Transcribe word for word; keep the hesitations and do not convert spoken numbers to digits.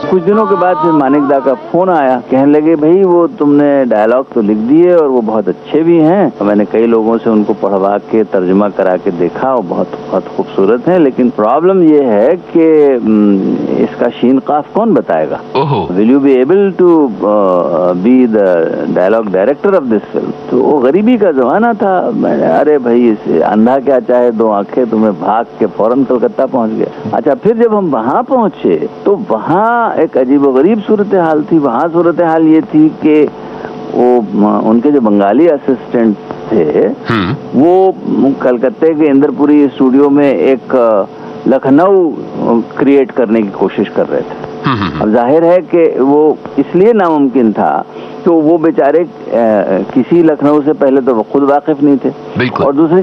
कुछ दिनों के बाद फिर मानिक दा का फोन आया, कहने लगे भाई वो तुमने डायलॉग तो लिख दिए और वो बहुत अच्छे भी हैं, मैंने कई लोगों से उनको पढ़वा के तर्जुमा करा के देखा, वो बहुत बहुत खूबसूरत है, लेकिन प्रॉब्लम ये है कि इसका शीन काफ कौन बताएगा? Will you be able to be the dialogue director of this film? तो वो गरीबी का जमाना था। मैंने अरे भाई इसे अंधा क्या चाहे दो आंखें, तुम्हें भाग के फौरन कलकत्ता पहुंच गया। अच्छा, फिर जब हम वहां पहुंचे तो वहां एक अजीबोगरीब सूरत हाल थी। वहां सूरत हाल ये थी कि वो उनके जो बंगाली असिस्टेंट थे वो कलकत्ते के इंद्रपुरी स्टूडियो में एक लखनऊ क्रिएट करने की कोशिश कर रहे थे। अब जाहिर है कि वो इसलिए नामुमकिन था तो वो बेचारे किसी लखनऊ से पहले तो वो खुद वाकिफ नहीं थे, और दूसरी